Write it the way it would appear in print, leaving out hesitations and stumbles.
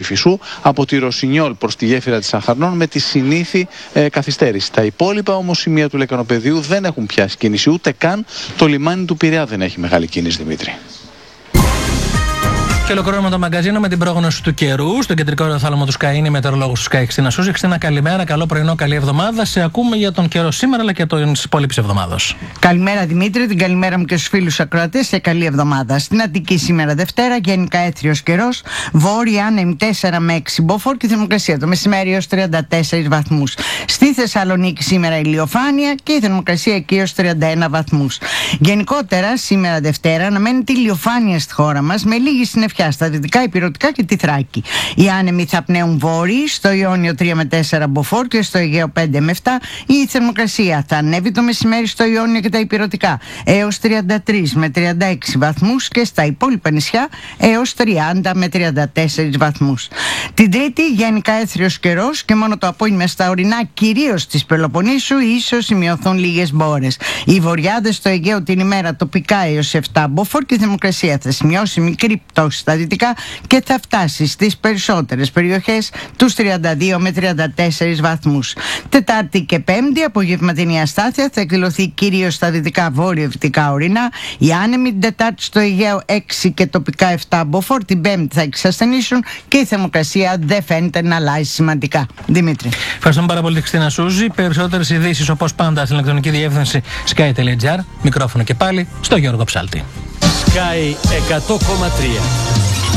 Κυφισού, από τη Ρωσινιόλ προς τη γέφυρα της Αχαρνών με τη συνήθη καθυστέρηση. Τα υπόλοιπα όμως σημεία του Λεκανοπεδίου δεν έχουν πιάσει κίνηση, ούτε καν το λιμάνι του Πειραιά δεν έχει μεγάλη κίνηση, Δημήτρη. Και ολοκληρώνουμε το μαγκαζίνο με την πρόγνωση του καιρού. Στο κεντρικό αεροθάλαμο του Sky είναι η μετεωρολόγος του Sky Χριστίνα Σούζη. Χριστίνα, καλημέρα, καλό πρωινό, καλή εβδομάδα. Σε ακούμε για τον καιρό σήμερα αλλά και την υπόλοιπη εβδομάδα. Καλημέρα Δημήτρη, την καλημέρα μου και στους φίλους ακροατές και καλή εβδομάδα. Στην Αττική σήμερα Δευτέρα, γενικά έθριος καιρός. Βόρεια άνεμη 4 με 6 μποφόρ και θερμοκρασία το μεσημέρι έως 34 βαθμούς. Στη Θεσσαλονίκη σήμερα ηλιοφάνεια και η θερμοκρασία εκεί έως 31 βαθμούς. Γενικότερα σήμερα Δευτέρα αναμένεται ηλιοφάνεια στη χώρα μας με λίγη συννεφιά στα δυτικά, ηπειρωτικά και τη Θράκη. Οι άνεμοι θα πνέουν βόρειοι, στο Ιόνιο 3 με 4 μποφόρ και στο Αιγαίο 5 με 7. Η θερμοκρασία θα ανέβει το μεσημέρι στο Ιόνιο και τα ηπειρωτικά έως 33 με 36 βαθμούς και στα υπόλοιπα νησιά έως 30 με 34 βαθμούς. Την Τρίτη γενικά έθριος καιρός και μόνο το απόγευμα στα ορεινά κυρίως της Πελοποννήσου ίσως σημειωθούν λίγες μπόρες. Οι βορειάδες στο Αιγαίο την ημέρα τοπικά έως 7 μποφόρ και η θερμοκρασία θα σημειώσει μικρή πτώση στα δυτικά και θα φτάσει στις περισσότερες περιοχές τους 32 με 34 βαθμούς. Τετάρτη και Πέμπτη απογευματινή αστάθεια θα εκδηλωθεί κυρίως στα δυτικά βόρειο-δυτικά ορεινά. Οι άνεμοι την Τετάρτη στο Αιγαίο 6 και τοπικά 7 μποφόρ. Την Πέμπτη θα εξασθενήσουν και η θερμοκρασία δεν φαίνεται να αλλάζει σημαντικά. Δημήτρη. Ευχαριστούμε πάρα πολύ, Χριστίνα Σούζη. Περισσότερες ειδήσεις όπως πάντα στην ηλεκτρονική διεύθυνση sky.gr. Μικρόφωνο και πάλι στο Γιώργο Ψάλτη. Sky 100,3.